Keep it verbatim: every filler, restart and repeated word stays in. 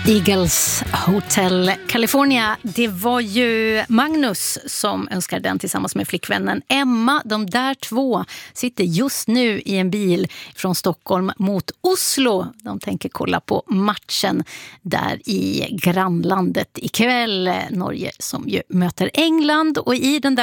Eagles Hotel California. Det var ju Magnus som önskade den tillsammans med flickvännen Emma. De där två sitter just nu i en bil från Stockholm mot Oslo. De tänker kolla på matchen där i grannlandet ikväll. Norge som ju möter England, och i den där